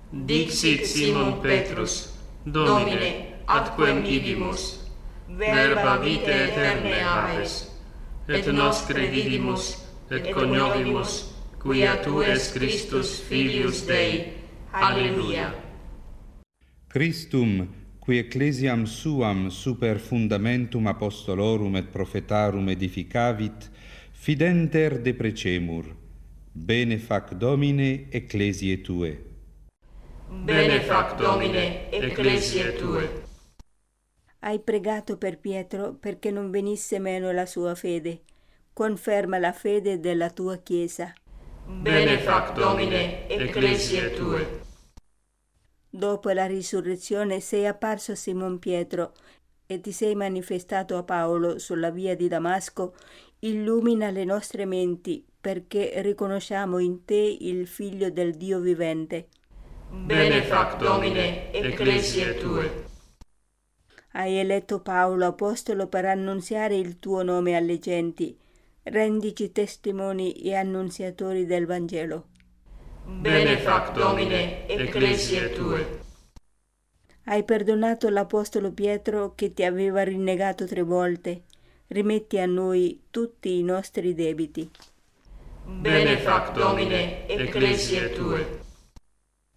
Dixit Simon Petrus, Domine, ad quem idimus, verba vitae aeternae aves, et nos credidimus, et coniovimus, quia tu es Christus filius Dei. Alleluia. Christum, qui ecclesiam suam super fundamentum apostolorum et prophetarum edificavit, fidenter deprecemur. Bene fac Domine ecclesiae tue. Bene fac Domine ecclesiae tue. Hai pregato per Pietro perché non venisse meno la sua fede. Conferma la fede della tua Chiesa. Bene fac Domine ecclesiae tue. Dopo la risurrezione sei apparso a Simon Pietro e ti sei manifestato a Paolo sulla via di Damasco. Illumina le nostre menti perché riconosciamo in te il Figlio del Dio vivente. Bene fac Domine ecclesiae tue. Hai eletto Paolo apostolo per annunziare il tuo nome alle genti. Rendici testimoni e annunziatori del Vangelo. Bene fac Domine ecclesiae tue. Hai perdonato l'apostolo Pietro che ti aveva rinnegato 3 volte. Rimetti a noi tutti i nostri debiti. Bene fac Domine ecclesiae tue.